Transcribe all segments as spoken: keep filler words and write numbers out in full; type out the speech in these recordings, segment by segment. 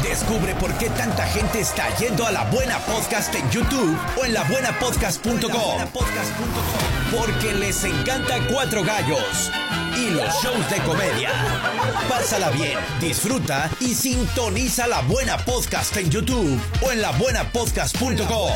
Descubre por qué tanta gente está yendo a La Buena Podcast en YouTube o en la buena podcast punto com. Porque les encanta Cuatro Gallos y los shows de comedia. Pásala bien, disfruta y sintoniza La Buena Podcast en YouTube o en la buena podcast punto com.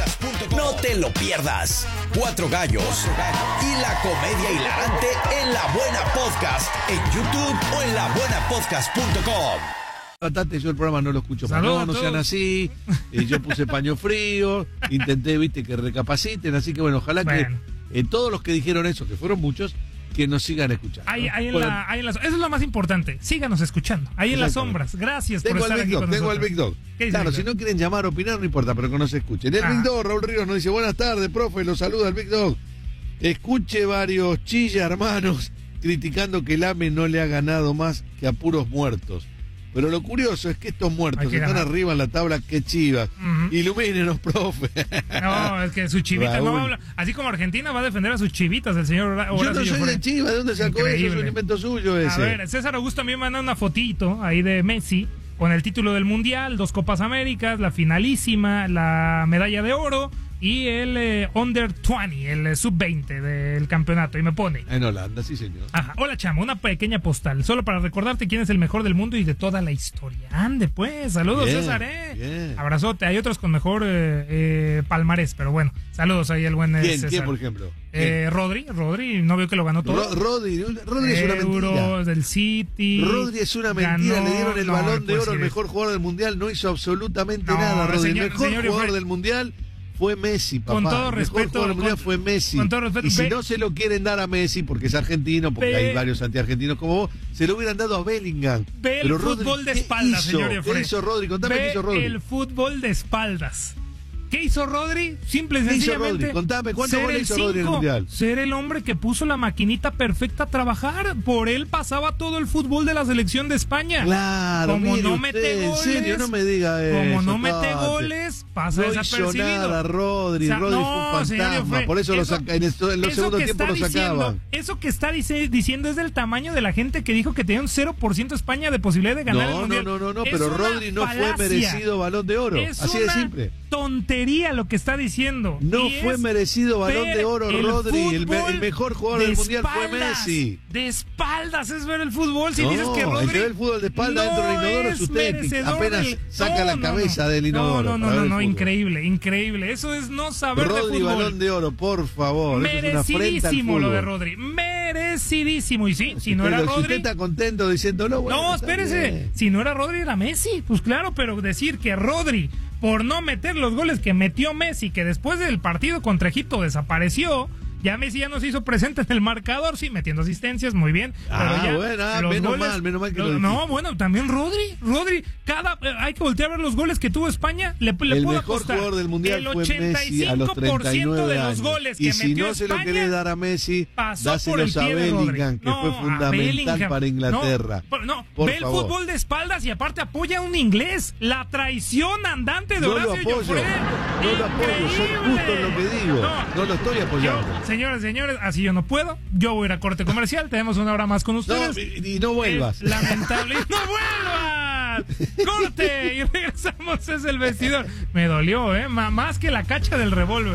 No te lo pierdas. Cuatro Gallos y la comedia hilarante en La Buena Podcast en YouTube o en la buena podcast punto com. Bastante, yo el programa no lo escucho más. No, no sean así. Eh, yo puse paño frío, intenté, viste, que recapaciten. Así que bueno, ojalá bueno. que eh, todos los que dijeron eso, que fueron muchos, que nos sigan escuchando. Ahí, ¿no? ahí en bueno, la, ahí en la, eso es lo más importante. Síganos escuchando. Ahí en las sombras. Gracias tengo por estar el aquí Dog, con tengo nosotros. el Big Dog. Claro, si no quieren llamar, opinar, no importa, pero que nos escuchen. El ah. Big Dog, Raúl Ríos, nos dice: buenas tardes, profe, lo saluda el Big Dog. Escuche varios chilla hermanos criticando que el A M E no le ha ganado más que a puros muertos. Pero lo curioso es que estos muertos que están ganar. arriba en la tabla, que chivas. Uh-huh. Ilumínenos, profe. No, es que sus chivitas no habla. Así como Argentina va a defender a sus chivitas, el señor Horacio. Yo no soy Fre. de Chivas, ¿de dónde sacó Increíble. eso? Es un invento suyo ese. A ver, César Augusto también manda una fotito ahí de Messi con el título del Mundial, dos Copas Américas, la finalísima, la medalla de oro y el eh, under veinte, el eh, sub veinte del campeonato. Y me pone en Holanda, sí señor. Ajá. Hola Chamo, una pequeña postal solo para recordarte quién es el mejor del mundo y de toda la historia. Ande pues, saludos bien, César, eh bien. Abrazote. Hay otros con mejor eh, eh, palmarés, pero bueno, saludos ahí al buen eh, ¿Quién, César. ¿Quién por ejemplo? Eh, Rodri, Rodri, no veo que lo ganó todo. Ro Rodri, Rodri es una Euros del City. Rodri es una mentira, ganó, le dieron el no, balón de oro, el mejor jugador del mundial, no hizo absolutamente no, nada. Rodri, señor, el mejor señor, jugador fue... del mundial fue Messi, papá. Con todo el respeto, mejor jugador del mundial fue Messi. Con todo respeto, y si ve... no se lo quieren dar a Messi porque es argentino, porque ve... hay varios antiargentinos como vos, se lo hubieran dado a Bellingham. Ve Pero el Rodri, fútbol de espaldas, hizo? señor ¿Qué hizo Rodri? Contame ve qué hizo Rodri. El fútbol de espaldas. ¿Qué hizo Rodri? Simple y ¿Qué sencillamente. hizo Rodri? Contame, ¿cuántos goles hizo Rodri en el Mundial? Ser el hombre que puso la maquinita perfecta a trabajar. Por él pasaba todo el fútbol de la selección de España. Claro, como mire no usted, mete goles. En serio, no me diga eso. Como no mete goles, pasa no desapercibido. Hizo nada, Rodri, o sea, Rodri no, fue un fantasma. Por eso, eso lo saca, en, esto, en los segundos tiempos lo sacaban. Eso que está dice, diciendo es del tamaño de la gente que dijo que tenía un cero por ciento España de posibilidad de ganar no, el Mundial. No, no, no, no, pero Rodri no fue merecido Balón de Oro. Es así de simple. Tontería lo que está diciendo. No y fue merecido Balón de Oro, el Rodri. El, el mejor jugador del Mundial fue Messi. De espaldas es ver el fútbol. Si no, dices que Rodri. El que ve el fútbol de espaldas no dentro del inodoro es usted. Apenas del... saca no, la no, cabeza no. del inodoro. No, no, no, no, no increíble, increíble. Eso es no saber Rodri, de fútbol. Balón de Oro, por favor. Merecidísimo lo de Rodri. Merecidísimo. Y sí, si no pero era Rodri. Si usted está contento diciendo no, bueno, no, espérese. Si no era Rodri, era Messi. Pues claro, pero decir que Rodri, por no meter los goles que metió Messi, que después del partido contra Egipto desapareció, ya Messi ya no se hizo presente en el marcador, sí, metiendo asistencias, muy bien. Ah, pero ya bueno, ah, menos goles, mal, menos mal que lo, lo No, bueno, también Rodri, Rodri, cada, eh, hay que voltear a ver los goles que tuvo España, le, le el puedo mejor apostar, jugador del Mundial el fue Messi a los treinta y nueve de los años. goles y que si metió no se España, lo querés dar a Messi, dáselos a Bellingham, que no, fue fundamental para Inglaterra. No, no Por ve favor. el fútbol de espaldas y aparte apoya a un inglés, la traición andante de no Horacio lo apoyo, Joffre. no lo apoyo, soy justo en lo que digo, no, no lo estoy apoyando. Yo, señores, señores, así yo no puedo. Yo voy a ir a corte comercial. Tenemos una hora más con ustedes. No, y, y no vuelvas. Es lamentable. ¡No vuelvas! ¡Corte! Y regresamos. Es el vestidor. Me dolió, ¿eh? M más que la cacha del revólver.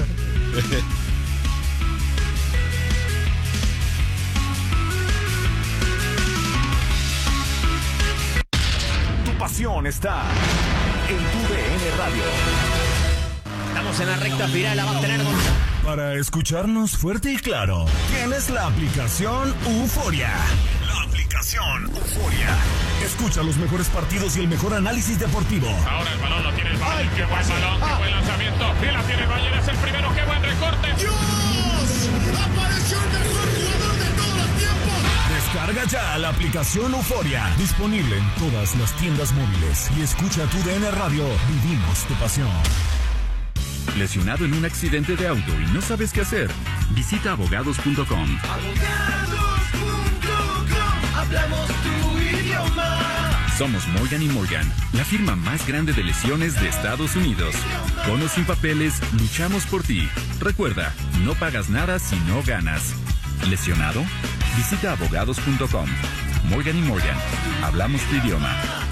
Tu pasión está en tu D N Radio. Estamos en la recta final. La va a tener con... Para escucharnos fuerte y claro, tienes la aplicación Euforia. La aplicación Euforia. Escucha los mejores partidos y el mejor análisis deportivo. Ahora el balón lo tiene el Bayern. Qué buen balón, qué buen lanzamiento. Y la tiene el Bayern, es el primero. Qué buen recorte. ¡Dios! ¡Apareció el mejor jugador de todos los tiempos! Descarga ya la aplicación Euforia. Disponible en todas las tiendas móviles. Y escucha tu D N Radio. Vivimos tu pasión. ¿Lesionado en un accidente de auto y no sabes qué hacer? Visita abogados punto com. Abogados punto com. Hablamos tu idioma. Somos Morgan y Morgan, la firma más grande de lesiones de Estados Unidos. Con o sin papeles, luchamos por ti. Recuerda, no pagas nada si no ganas. ¿Lesionado? Visita abogados punto com. Morgan y Morgan, hablamos tu idioma.